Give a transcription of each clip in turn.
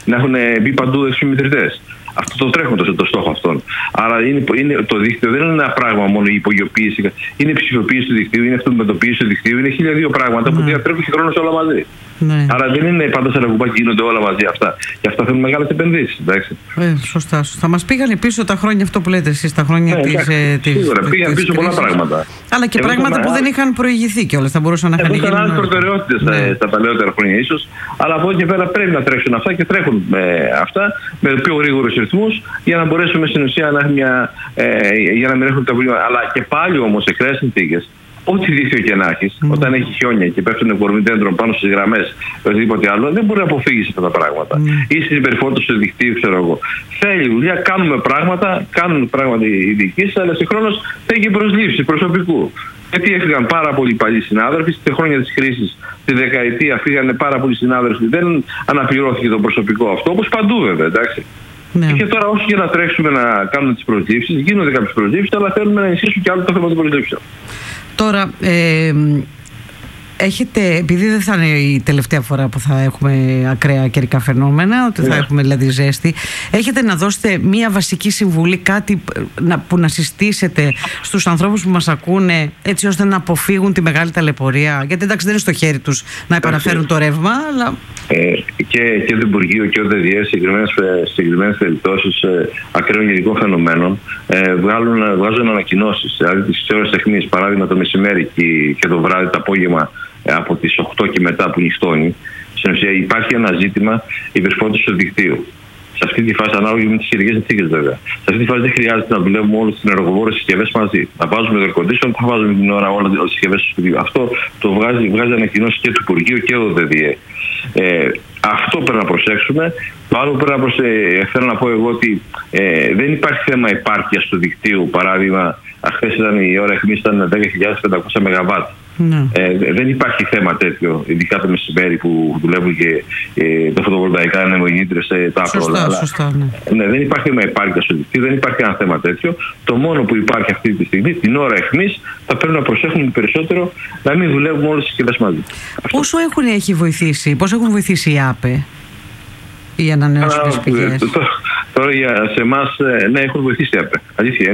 να έχουν μπει παντού δεξιομετρητές. Αυτό το τρέχουν το στόχο αυτόν. Άρα το δίκτυο δεν είναι ένα πράγμα μόνο η υπογειοποίηση, είναι η ψηφιοποίηση του δικτύου, είναι η αυτομετωπίση του δικτύου, είναι 1002 πράγματα που διατρέχουν συγχρόνως όλα μαζί. Ναι. Άρα δεν είναι πάντα σε ένα κουμπάκι, γίνονται όλα μαζί αυτά. Και αυτά θέλουν μεγάλες επενδύσεις. Σωστά. Θα μας πήγανε πίσω τα χρόνια, αυτό που λέτε εσείς, τα χρόνια σίγουρα, πήγαν πίσω πολλά πράγματα. Αλλά και πράγματα που δεν είχαν προηγηθεί κιόλας. Θα μπορούσαν να είχαν γίνει. Είχαν άλλες προτεραιότητες στα παλαιότερα χρόνια ίσως. Αλλά από εκεί και πέρα πρέπει να τρέξουν αυτά και τρέχουν αυτά με πιο γρήγορους ρυθμούς για να μπορέσουμε στην ουσία να έχουμε για να μην έχουμε τα προβλήματα. Αλλά και πάλι όμως σε κρέας συνθήκες. Ό,τι δίκτυο και να έχει, όταν έχει χιόνια και πέφτουν κορμιδέντρων πάνω στις γραμμές ή οτιδήποτε άλλο, δεν μπορεί να αποφύγει αυτά τα πράγματα. Ή στην υπερφόρτωση του δικτύου, ξέρω εγώ. Θέλει δουλειά, κάνουν πράγματα οι διοικήσεις, αλλά συγχρόνως θέλει προσλήψη προσωπικού. Γιατί έφυγαν πάρα πολλοί παλιοί συνάδελφοι, στη χρόνια της κρίσης, τη δεκαετία φύγανε πάρα πολλοί συνάδελφοι, δεν αναπληρώθηκε το προσωπικό αυτό, όπως παντού βέβαια, εντάξει. Ναι. Και τώρα όσο και να τρέξουμε να κάνουμε τις προσλήψεις, γίνονται κάποιες προσλήψεις, αλλά θέλουμε να ενισχύσουμε και άλλο το θέμα των προσλήψεων. Τώρα, έχετε, επειδή δεν θα είναι η τελευταία φορά που θα έχουμε ακραία καιρικά φαινόμενα, ότι θα έχουμε δηλαδή ζέστη, έχετε να δώσετε μία βασική συμβουλή, κάτι που να συστήσετε στους ανθρώπους που μας ακούνε, έτσι ώστε να αποφύγουν τη μεγάλη ταλαιπωρία? Γιατί εντάξει, δεν είναι στο χέρι τους να επαναφέρουν το ρεύμα, αλλά... Και το Υπουργείο και ο ΔΔΕ σε συγκεκριμένες περιπτώσεις ακραίων γενικών φαινομένων βγάζουν ανακοινώσεις. Δηλαδή τις ώρες αιχμής, παράδειγμα το μεσημέρι και το βράδυ, το απόγευμα από τις 8 και μετά που νυχτώνει, στην ουσία υπάρχει ένα ζήτημα υπερφόρτωσης του δικτύου. Σε αυτή τη φάση, ανάλογα με τις χειρικές συνθήκες βέβαια. Σε αυτή τη φάση δεν χρειάζεται να δουλεύουμε όλες τις ενεργοβόρες συσκευές μαζί. Να βάζουμε το air condition, θα βάζουμε την ώρα όλες τις συσκευές του σπιτιού. Αυτό το βγάζει ανακοινώσεις και του Υπουργείου και ο ΔΔΕ. Αυτό πρέπει να προσέξουμε. Το άλλο που θέλω να πω εγώ ότι δεν υπάρχει θέμα επάρκειας του δικτύου. Παράδειγμα, χθες ήταν η ώρα αιχμής, ήταν 10.500 ΜΒ. Δεν υπάρχει θέμα τέτοιο, ειδικά το μεσημέρι που δουλεύουν και τα φωτοβολταϊκά ανεμογεννήτριες, τα άπλωτα. Ναι, δεν υπάρχει θέμα επάρκειας στο δικτύο, δεν υπάρχει ένα θέμα τέτοιο. Το μόνο που υπάρχει αυτή τη στιγμή, την ώρα αιχμής, θα πρέπει να προσέχουμε περισσότερο να μην δουλεύουμε όλες τις συσκευές μαζί. Πόσο έχουν βοηθήσει οι ΑΠΕ, οι ανανεώσιμες πηγές? Τώρα σε εμάς, ναι, έχουν βοηθήσει η ΑΠΕ. Αλήθεια,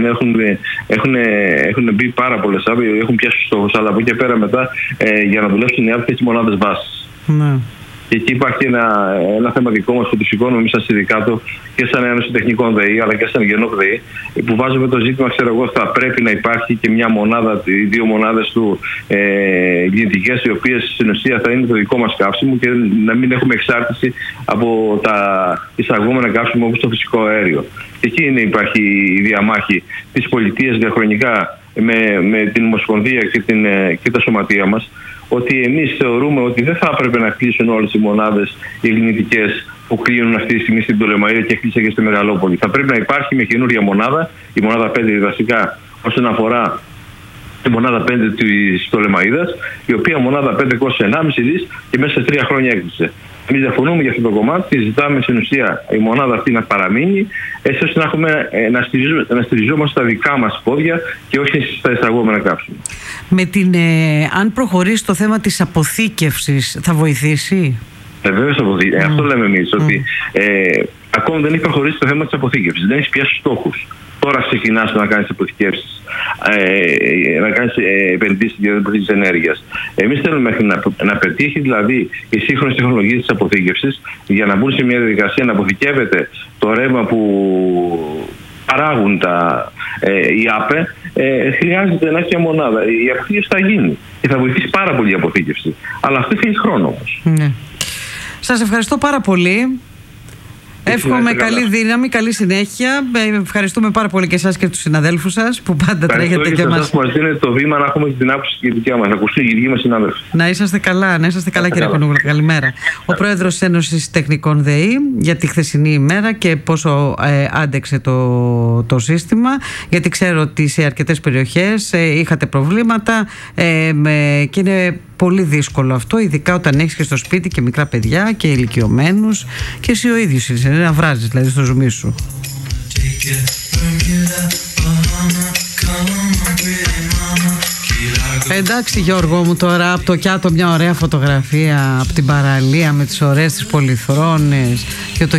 έχουν μπει πάρα πολλές ΑΠΕ, έχουν πιάσει τους στόχους, αλλά από εκεί και πέρα μετά για να δουλέψουν οι ΑΠΕ έχει μονάδες βάσης. Ναι. Και εκεί υπάρχει ένα θέμα δικό μας που το σηκώνουμε εμείς σαν συνδικάτο και σαν Ένωση Τεχνικών ΔΕΗ, αλλά και σαν Γενόκ ΔΕΗ, που βάζουμε το ζήτημα, ξέρω εγώ, θα πρέπει να υπάρχει και μια μονάδα, οι δύο μονάδες του γεννητικές, οι οποίες στην ουσία θα είναι το δικό μας καύσιμο και να μην έχουμε εξάρτηση από τα εισαγόμενα καύσιμα όπως το φυσικό αέριο. Και εκεί υπάρχει η διαμάχη της πολιτείας διαχρονικά με την Ομοσπονδία και τα σωματεία μας, ότι εμείς θεωρούμε ότι δεν θα έπρεπε να κλείσουν όλες οι μονάδες οι ελληνικές που κλείνουν αυτή τη στιγμή στην Πτολεμαΐδα και κλείσαν και στη Μεγαλόπολη. Θα πρέπει να υπάρχει μια καινούρια μονάδα, η μονάδα 5 βασικά όσον αφορά τη μονάδα 5 της Πτολεμαΐδας, η οποία μονάδα 5 κόστησε 1,5 δις και μέσα σε 3 χρόνια έκλεισε. Εμείς διαφωνούμε για αυτό το κομμάτι, ζητάμε στην ουσία η μονάδα αυτή να παραμείνει, έτσι ώστε να στηριζόμαστε στα δικά μας πόδια και όχι στα εισαγόμενα καύσιμα. Αν προχωρήσει το θέμα της αποθήκευσης, θα βοηθήσει? Βεβαίως θα βοηθήσει. Αυτό λέμε εμείς, ότι ακόμη δεν έχει προχωρήσει το θέμα της αποθήκευσης, δεν έχει πιάσει στόχους. Τώρα ξεκινάς να κάνεις αποθηκεύσεις, να κάνεις επενδύσεις για την αποθήκευση της ενέργειας. Εμείς θέλουμε μέχρι να πετύχει δηλαδή η σύγχρονη τεχνολογία της αποθήκευσης για να μπουν σε μια διαδικασία να αποθηκεύεται το ρεύμα που παράγουν οι ΑΠΕ. Χρειάζεται να έχει μια μονάδα. Η αποθήκευση θα γίνει και θα βοηθήσει πάρα πολύ η αποθήκευση. Αλλά αυτό θέλει χρόνο όμως. Ναι. Σας ευχαριστώ πάρα πολύ. Εύχομαι καλή δύναμη, καλή συνέχεια. Ευχαριστούμε πάρα πολύ και εσάς και τους συναδέλφους σας που πάντα τρέχετε και μας. Που μας δίνετε το βήμα να έχουμε την άποψη και η δικιά μας, να ακουστεί η δική μας συνάδελφοι. Να είσαστε καλά, κύριε Κονούγλου. Καλημέρα. Ο πρόεδρος της Ένωσης Τεχνικών ΔΕΗ για τη χθεσινή ημέρα και πόσο άντεξε το σύστημα. Γιατί ξέρω ότι σε αρκετές περιοχές είχατε προβλήματα και είναι πολύ δύσκολο αυτό, ειδικά όταν έχεις και στο σπίτι και μικρά παιδιά και ηλικιωμένους και εσύ ο ίδιος είσαι, να βράζεις δηλαδή στο ζουμί σου. Εντάξει Γιώργο μου, τώρα από το Κιάτο μια ωραία φωτογραφία από την παραλία με τις ωραίες τις πολυθρόνες και το